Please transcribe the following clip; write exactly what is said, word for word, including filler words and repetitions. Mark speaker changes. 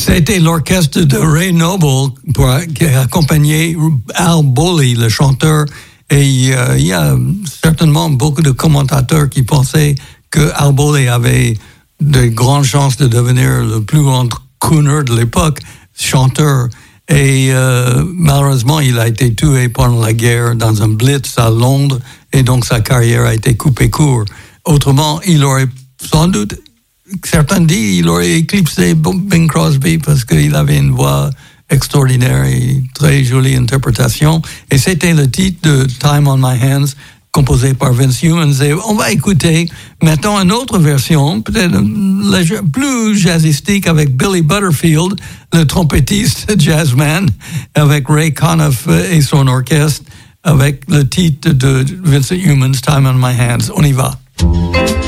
Speaker 1: C'était l'orchestre de Ray Noble pour, qui a accompagné Al Bowley, le chanteur. Et euh, il y a certainement beaucoup de commentateurs qui pensaient que Al Bowley avait de grandes chances de devenir le plus grand crooner de l'époque, chanteur. Et euh, malheureusement, il a été tué pendant la guerre dans un blitz à Londres, et donc sa carrière a été coupée court. Autrement, il aurait sans doute, certains disent, il aurait éclipsé Bing Crosby parce qu'il avait une voix extraordinaire et très jolie interprétation. Et c'était le titre de Time on My Hands, composé par Vince Youmans. Et on va écouter maintenant une autre version, peut-être plus jazzistique, avec Billy Butterfield, le trompettiste jazzman, avec Ray Conniff et son orchestre, avec le titre de Vincent Youmans, Time on My Hands. On y va.